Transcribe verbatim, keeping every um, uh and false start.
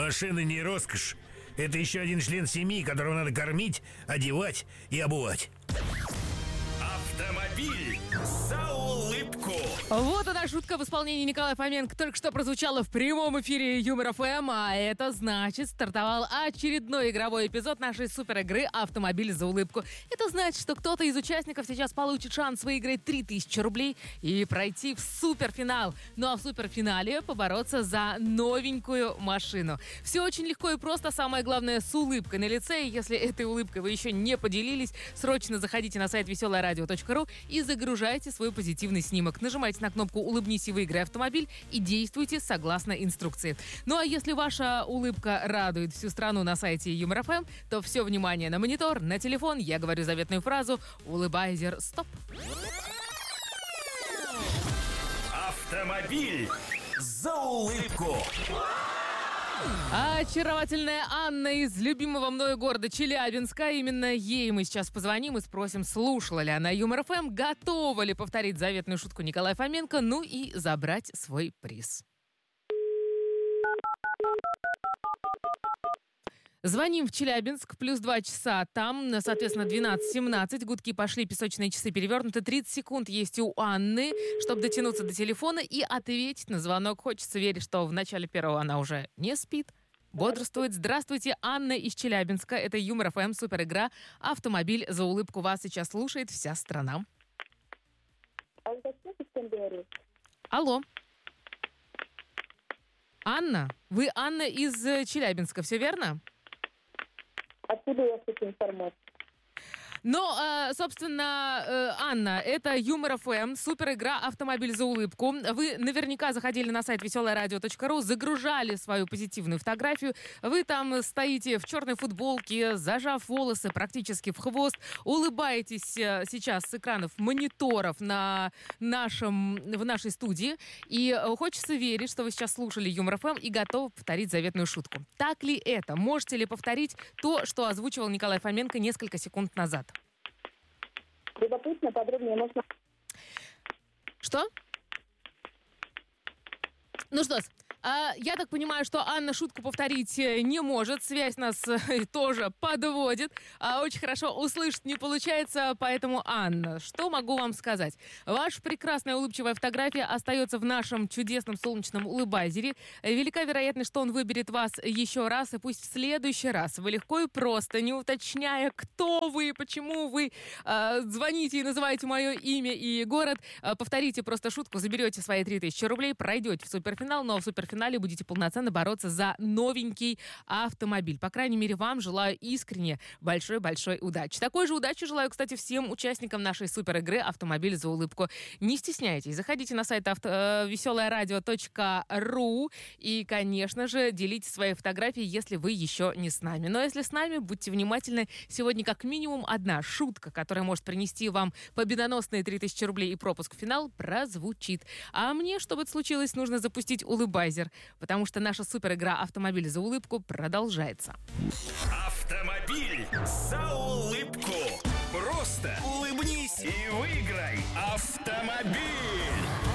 Машина не роскошь. Это еще один член семьи, которого надо кормить, одевать и обувать. Автомобиль за улыбку. Вот она, шутка в исполнении Николая Фоменко только что прозвучала в прямом эфире Юмор ФМ, а это значит, стартовал очередной игровой эпизод нашей супер игры «Автомобиль за улыбку». Это значит, что кто-то из участников сейчас получит шанс выиграть три тысячи рублей и пройти в суперфинал. Ну а в суперфинале побороться за новенькую машину. Все очень легко и просто, самое главное, с улыбкой на лице. И если этой улыбкой вы еще не поделились, срочно заходите на сайт веселое радио точка ру и загружайте свой позитивный снимок. Нажимайте на кнопку «Улыбнись и выиграй автомобиль» и действуйте согласно инструкции. Ну а если ваша улыбка радует всю страну на сайте Юмор ФМ, то все внимание на монитор, на телефон. Я говорю заветную фразу «Улыбайзер, стоп». Автомобиль за улыбку. Очаровательная Анна из любимого мною города Челябинска. Именно ей мы сейчас позвоним и спросим, слушала ли она Юмор ФМ, готова ли повторить заветную шутку Николая Фоменко, ну и забрать свой приз. Звоним в Челябинск, плюс два часа. Там, соответственно, двенадцать семнадцать. Гудки пошли, песочные часы перевернуты. тридцать секунд есть у Анны, чтобы дотянуться до телефона и ответить на звонок. Хочется верить, что в начале первого она уже не спит, бодрствует. Здравствуйте, Анна из Челябинска. Это Юмор ФМ, супер игра «Автомобиль за улыбку». Вас сейчас слушает вся страна. Алло. Анна, вы Анна из Челябинска, все верно? Откуда я слышу информацию? Ну, э, собственно, э, Анна, это Юмор ФМ, супер игра «Автомобиль за улыбку». Вы наверняка заходили на сайт веселое радио точка ру, загружали свою позитивную фотографию. Вы там стоите в черной футболке, зажав волосы практически в хвост, улыбаетесь сейчас с экранов мониторов на нашем, в нашей студии. И хочется верить, что вы сейчас слушали Юмор ФМ и готовы повторить заветную шутку. Так ли это? Можете ли повторить то, что озвучивал Николай Фоменко несколько секунд назад? Любопытно, подробнее можно... Что? Ну что ж, а, я так понимаю, что Анна шутку повторить не может. Связь нас тоже подводит. А очень хорошо услышать не получается. Поэтому, Анна, что могу вам сказать? Ваша прекрасная улыбчивая фотография остается в нашем чудесном солнечном улыбайзере. Велика вероятность, что он выберет вас еще раз. И пусть в следующий раз вы легко и просто, не уточняя, кто вы и почему вы э, звоните и называете мое имя и город, э, повторите просто шутку, заберете свои три тысячи рублей, пройдете в суперфинал, но в суперфинале В финале будете полноценно бороться за новенький автомобиль. По крайней мере, вам желаю искренне большой-большой удачи. Такой же удачи желаю, кстати, всем участникам нашей супер игры «Автомобиль за улыбку». Не стесняйтесь, заходите на сайт авто... веселое радио точка ру и, конечно же, делите свои фотографии, если вы еще не с нами. Но если с нами, будьте внимательны. Сегодня как минимум одна шутка, которая может принести вам победоносные три тысячи рублей и пропуск в финал, прозвучит. А мне, чтобы это случилось, нужно запустить улыбайзер, потому что наша супер игра «Автомобиль за улыбку» продолжается. Автомобиль за улыбку. Просто улыбнись и выиграй автомобиль.